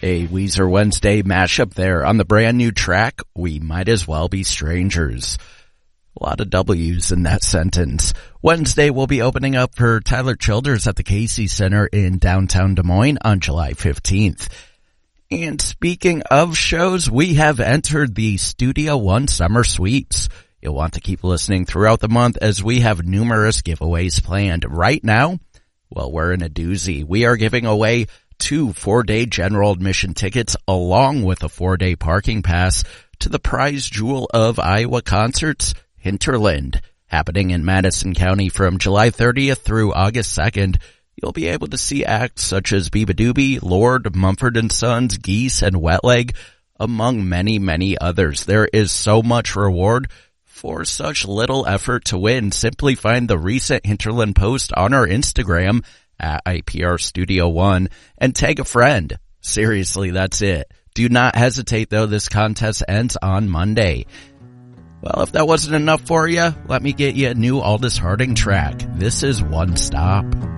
A Weezer Wednesday mashup there on the brand new track, We Might As Well Be Strangers. A lot of W's in that sentence. Wednesday will be opening up for Tyler Childers at the Casey Center in downtown Des Moines on July 15th. And speaking of shows, we have entered the Studio One Summer Sweeps. You'll want to keep listening throughout the month as we have numerous giveaways planned. Right now, well, we're in a doozy. We are giving away 2 4-day general admission tickets along with a 4-day parking pass to the prize jewel of Iowa concerts, Hinterland, happening in Madison County from July 30th through August 2nd. You'll be able to see acts such as Biba Doobie, Lord, Mumford & Sons, Geese, and Wet Leg, among many, many others. There is so much reward for such little effort to win. Simply find the recent Hinterland post on our Instagram at IPR Studio One and tag a friend. Seriously, that's it. Do not hesitate though, this contest ends on Monday. Well, if that wasn't enough for you, let me get you a new Aldous Harding track. This is One Stop.